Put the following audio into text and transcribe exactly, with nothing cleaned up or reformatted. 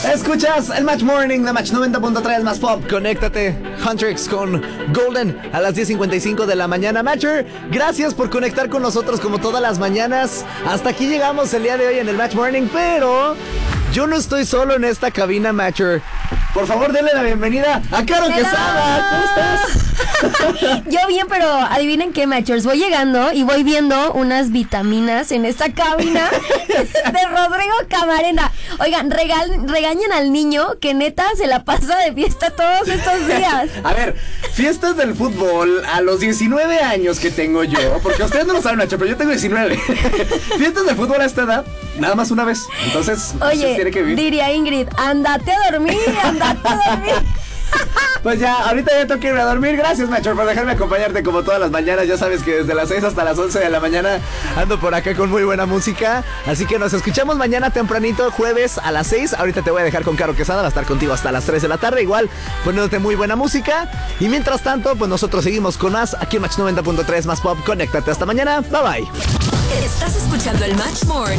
Escuchas el Match Morning de Match noventa punto tres más pop. Conéctate, Huntrix con Golden a las diez cincuenta y cinco de la mañana. Matcher, gracias por conectar con nosotros como todas las mañanas. Hasta aquí llegamos el día de hoy en el Match Morning, pero yo no estoy solo en esta cabina, Matcher. Por favor, denle la bienvenida a Caro Quesada. ¿Cómo estás? Yo bien, pero adivinen qué, Matchers. Voy llegando y voy viendo unas vitaminas en esta cabina de Rodrigo Camarena. Oigan, regal, regañen al niño que neta se la pasa de fiesta todos estos días. A ver, fiestas del fútbol a los diecinueve años que tengo yo, porque ustedes no lo saben, Nacho, pero yo tengo diecinueve. Fiestas del fútbol a esta edad, nada más una vez. Entonces, oye, tiene que vivir. Diría Ingrid, ándate a dormir, ándate a dormir. Pues ya, ahorita ya tengo que irme a dormir. Gracias, Macho, por dejarme acompañarte como todas las mañanas. Ya sabes que desde las seis hasta las once de la mañana ando por acá con muy buena música. Así que nos escuchamos mañana tempranito, jueves a las seis. Ahorita te voy a dejar con Caro Quesada, va a estar contigo hasta las tres de la tarde. Igual, poniéndote muy buena música. Y mientras tanto, pues nosotros seguimos con más aquí en Match noventa punto tres más pop. Conéctate hasta mañana. Bye bye. Estás escuchando el Match Morning.